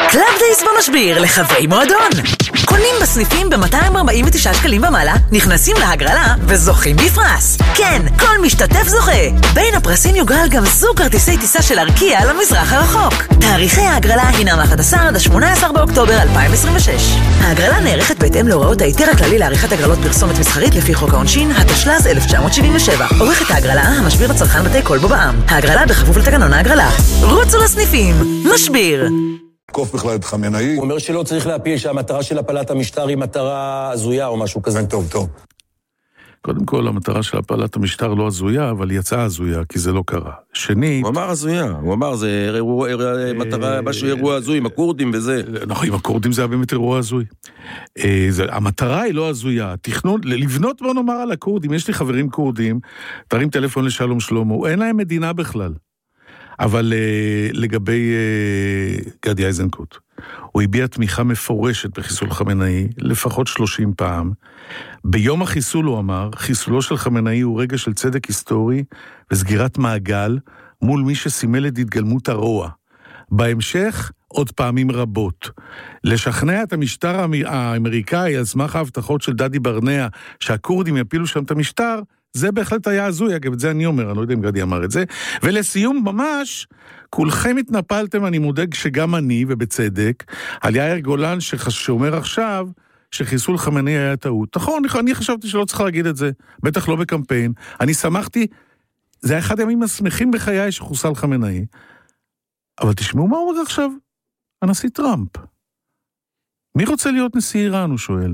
קלאב דייס במשביר לחברי מועדון. קונים בסניפים ב-249 שקלים ומעלה, נכנסים להגרלה וזוכים בפרס. כן, כל משתתף זוכה. בין הפרסים יוגרל גם זוג כרטיסי טיסה של ארקיע למזרח הרחוק. תאריכי ההגרלה הינם 11 עד 18 באוקטובר 2026. ההגרלה נערכת בהתאם להוראות ההיתר הכללי לעריכת הגרלות פרסומת מסחרית לפי חוק העונשין, התשל"ז 1977. עורכת ההגרלה, המשביר לצרכן בתי קולבו בע"מ. ההגרלה בכפוף לתקנון ההגרלה. רוצו לסניפים. משביר. קוף בכלל את חמינאי. הוא אומר שלא צריך להפיל, שהמטרה של הפלת המשטר היא מטרה הזויה או משהו כזה. טוב. קודם כל, המטרה של הפלת המשטר לא הזויה, אבל יצאה הזויה, כי זה לא קרה. שנית... הוא אמר הזויה, הוא אמר, זה מטרה, משהו אירוע הזוי, עם הקורדים וזה. נכון, עם הקורדים זה היה באמת אירוע הזוי. המטרה היא לא הזויה. תכנון, לבנות בוא נאמר על הקורדים, יש לי חברים קורדים, תרים טלפון לשלום שלמה, אין להם מדינה בכלל. אבל לגבי גדי איזנקוט, הוא הביע תמיכה מפורשת בחיסול חמינאי, לפחות 30 פעם. ביום החיסול הוא אמר, חיסולו של חמינאי הוא רגע של צדק היסטורי וסגירת מעגל מול מי שסימל את התגלמות הרוע. בהמשך, עוד פעמים רבות. לשכנע את המשטר האמריקאי על סמך ההבטחות של דדי ברנע שהקורדים יפילו שם את המשטר, זה בהחלט היה הזוי, אגב, את זה אני אומר, אני לא יודע אם גדי אמר את זה. ולסיום ממש, כולכם התנפלתם, אני מודאג שגם אני, ובצדק, על יאיר גולן שאומר עכשיו, שחיסול חמינאי היה טעות. נכון, אני חשבתי שלא צריך להגיד את זה, בטח לא בקמפיין. אני שמחתי, זה היה אחד הימים השמחים בחיי שחוסל חמינאי. אבל תשמעו מה הוא אומר עכשיו, הנשיא טראמפ. מי רוצה להיות נשיא איראן, הוא שואל.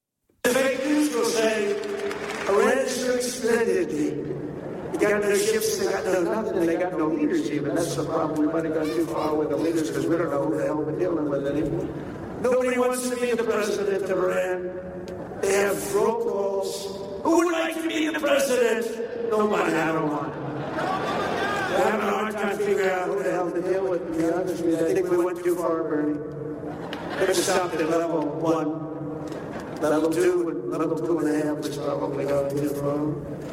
They got no ships, they got no nothing, and they got no leadership, and that's the problem. We might have gone too far with the leaders because we don't know who the hell we're dealing with anymore. Nobody wants to be the president of Iran. They have protocols. Who would like to be the president? Nobody, I don't want. We're having a hard time figuring out who the hell to deal with, to be honest with you. I think we went too far, Bernie. Let's stop at level 1. Level 2 and level 2.5 is probably going too far.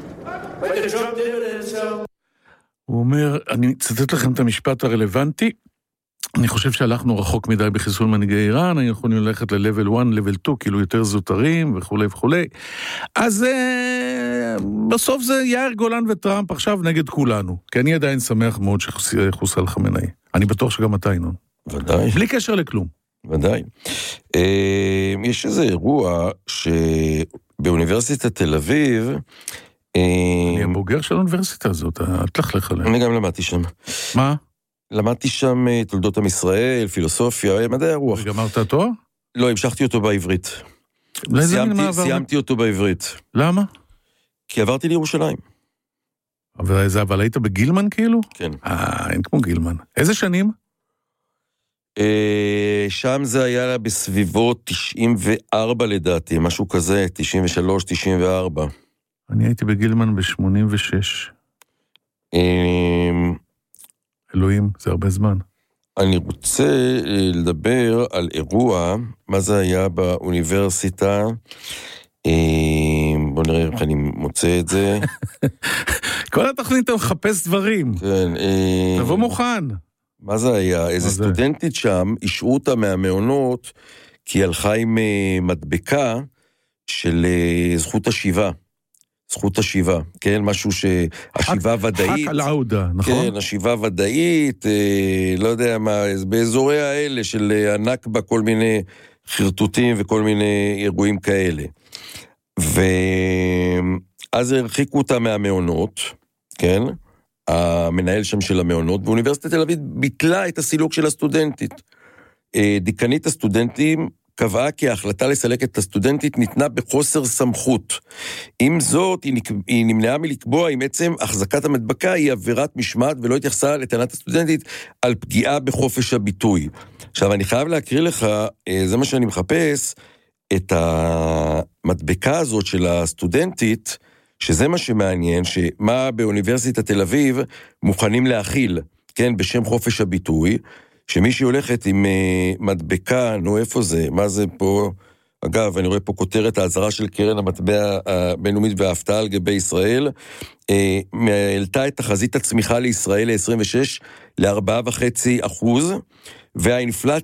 הוא אומר, אני אצטט לכם את המשפט הרלוונטי, אני חושב שהלכנו רחוק מדי בחיסול מנהיגי איראן, אני יכולים ללכת ל-level 1, level 2, כאילו יותר זוטרים וכו' וכו'. אז בסוף זה יאיר גולן וטראמפ עכשיו נגד כולנו, כי אני עדיין שמח מאוד שחוסל חמינאי. אני בטוח שגם אתה, ינון. ודאי. בלי קשר לכלום. ודאי. יש איזה אירוע שבאוניברסיטת תל אביב, אני הבוגר של האוניברסיטה הזאת, אל תלכלך עליה. אני גם למדתי שם. מה? למדתי שם תולדות עם ישראל, פילוסופיה, מדעי הרוח. וגמרת תואר? לא, המשכתי אותו בעברית. סיימתי אותו בעברית. למה? כי עברתי לירושלים. אבל היית בגילמן כאילו? כן. אין כמו גילמן. איזה שנים? שם זה היה בסביבות 94 לדעתי, משהו כזה, 93, 94. אני הייתי בגילמן ב-86. אלוהים, זה הרבה זמן. אני רוצה לדבר על אירוע, מה זה היה באוניברסיטה, בוא נראה איך אני מוצא את זה. כל התוכנית אתה מחפש דברים. כן. תבוא מוכן. מה זה היה? איזה סטודנטית שם, אישרו אותה מהמעונות, כי הלכה עם מדבקה של זכות השיבה. זכות השיבה, כן? משהו שהשיבה ודאית. חק על העודה, נכון? כן, השיבה ודאית, לא יודע מה, באזורי האלה של הנכבה, כל מיני חרטוטים וכל מיני אירועים כאלה. ואז הרחיקו אותה מהמעונות, כן? המנהל שם של המעונות, ואוניברסיטת תל אביב ביטלה את הסילוק של הסטודנטית. דיקנית הסטודנטים קבעה כי ההחלטה לסלק את הסטודנטית ניתנה בחוסר סמכות. עם זאת, היא נמנעה מלקבוע עם עצם החזקת המדבקה היא עבירת משמעת, ולא התייחסה לטענת הסטודנטית על פגיעה בחופש הביטוי. עכשיו, אני חייב להקריא לך, זה מה שאני מחפש, את המדבקה הזאת של הסטודנטית, שזה מה שמעניין, שמה באוניברסיטת תל אביב מוכנים להכיל, כן, בשם חופש הביטוי, שמישהי הולכת עם מדבקה, נו איפה זה, מה זה פה, אגב, אני רואה פה כותרת ההזרה של קרן המטבע הבינלאומית וההפתעה על גבי ישראל, העלתה את תחזית הצמיחה לישראל ל-26 ל-4.5%,